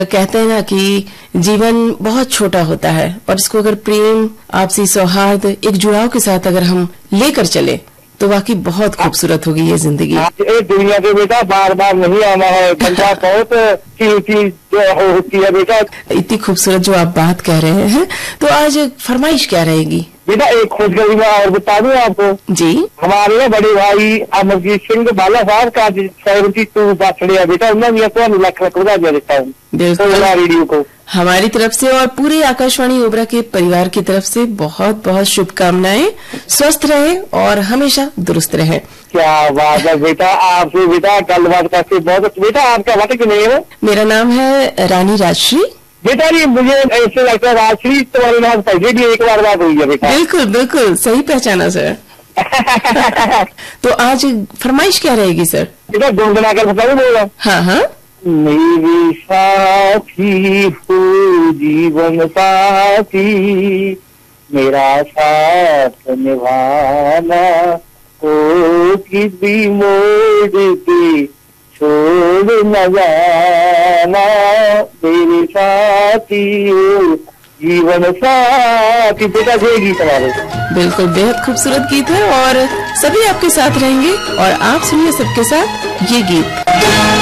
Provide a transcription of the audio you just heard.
कहते हैं ना कि जीवन बहुत छोटा होता है और इसको अगर प्रेम, आपसी सौहार्द, एक जुड़ाव के साथ अगर हम लेकर चले तो वाकई बहुत खूबसूरत होगी ये जिंदगी। एक दुनिया के बेटा बार बार नहीं आना है, बंदा बहुत कीमती होती है बेटा। इतनी खूबसूरत जो आप बात कह रहे हैं, तो आज फरमाइश क्या रहेगी? बेटा एक खुशखबरी मैं और बता दूं आपको जी। हमारे बड़े भाई अमरजीत सिंह बाला साहब का 72 बर्थडे है बेटा, उन्होंने तो लाख रुपया दे देता हूँ रेडियो को हमारी तरफ से और पूरे आकाशवाणी ओबरा के परिवार की तरफ से बहुत बहुत शुभकामनाएं। स्वस्थ रहे और हमेशा दुरुस्त रहे। क्या बात है बेटा, आपसे बेटा गलबात करके बहुत। बेटा आपका वाटे की नहीं है? मेरा नाम है रानी राजश्री। बेटा जी मुझे ऐसे लगता है राजश्री तुम्हारे नाम पहले भी एक बार बात हुई है बेटा। बिल्कुल बिल्कुल सही पहचाना सर। तो आज फरमाइश क्या रहेगी सर? बेटा गुनगुना कर बताऊं बोला? हाँ हाँ। मेरी साथी हो जीवन साथी, मेरा साथ निभाना, हो किसी मोड़ पे छोड़ न जाना, मेरे साथी हो जीवन साथी। बेटा ये गीत हमारे बिल्कुल बेहद खूबसूरत गीत है और सभी आपके साथ रहेंगे और आप सुनिए सबके साथ ये गीत।